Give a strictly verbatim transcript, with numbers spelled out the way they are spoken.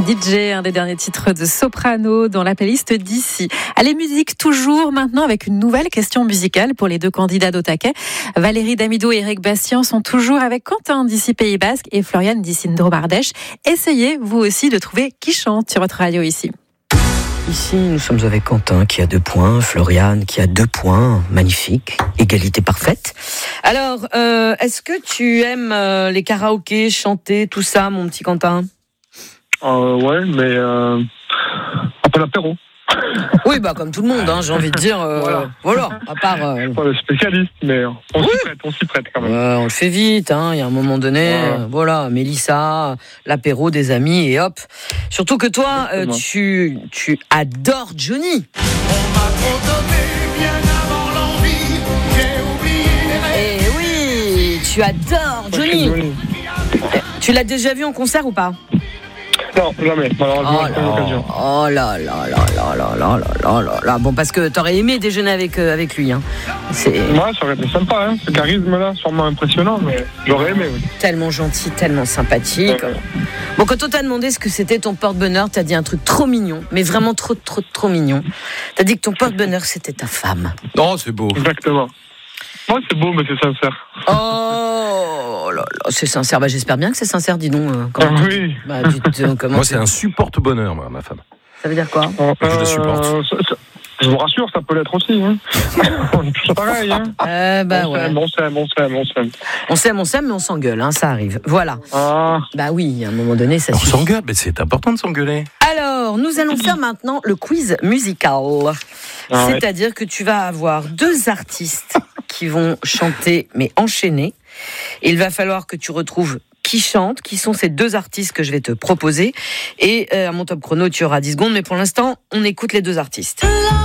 D J, un des derniers titres de Soprano dans la playlist d'ici. Allez, musique toujours maintenant avec une nouvelle question musicale pour les deux candidats d'Au-Taquet. Valérie Damido et Eric Bastien sont toujours avec Quentin d'ici Pays Basque et Floriane d'ici Ndro-Bardèche. Essayez vous aussi de trouver qui chante sur votre radio ici. Ici, nous sommes avec Quentin qui a deux points, Floriane qui a deux points, magnifique, égalité parfaite. Alors, euh, est-ce que tu aimes euh, les karaokés, chanter, tout ça, mon petit Quentin ? Euh, ouais, mais euh, après l'apéro. Oui, bah comme tout le monde, hein, j'ai envie de dire. Euh, voilà. voilà, à part. Euh... Pas le spécialiste, mais on oui. s'y prête, on s'y prête quand même. Euh, on le fait vite, hein. Il y a un moment donné, ouais. euh, voilà, Mélissa, l'apéro des amis et hop. Surtout que toi, euh, tu tu adores Johnny. On m'a trop donné bien avant l'envie, j'ai oublié les rêves. Et oui, tu adores Johnny. Johnny. Tu l'as déjà vu en concert ou pas ? Non, jamais, malheureusement, oh, j'ai pas eu l'occasion. Oh là là là là là là là là là. Bon, parce que t'aurais aimé déjeuner avec, euh, avec lui, hein. C'est... Ouais, ça aurait été sympa, hein. Ce charisme-là, sûrement impressionnant, mais j'aurais aimé, oui. Tellement gentil, tellement sympathique. Ouais. Bon, quand on t'a demandé ce que c'était ton porte-bonheur, t'as dit un truc trop mignon, mais vraiment trop, trop, trop mignon. T'as dit que ton porte-bonheur, c'était ta femme. Oh, c'est beau. Exactement. Ouais, c'est beau, mais c'est sincère. Oh là là, c'est sincère. Bah, j'espère bien que c'est sincère, dis donc. Euh, ah oui. Bah, dis, dis, comment moi, c'est un supporte-bonheur, moi, ma femme. Ça veut dire quoi ? euh, Je le supporte. Ça, ça, je vous rassure, ça peut l'être aussi. Hein. On est tous pareil. Hein. Euh, bah, on, ouais. s'aime, on s'aime, on s'aime, on s'aime. On s'aime, on s'aime, mais on s'engueule, hein, ça arrive. Voilà. Ah. Bah oui, à un moment donné, ça on suffit. s'engueule, mais c'est important de s'engueuler. Alors, nous allons faire maintenant le quiz musical. Ah, c'est-à-dire ouais. que tu vas avoir deux artistes qui vont chanter, mais enchaîner. Il va falloir que tu retrouves qui chante, qui sont ces deux artistes que je vais te proposer. Et euh, à mon top chrono, tu auras dix secondes, mais pour l'instant, on écoute les deux artistes.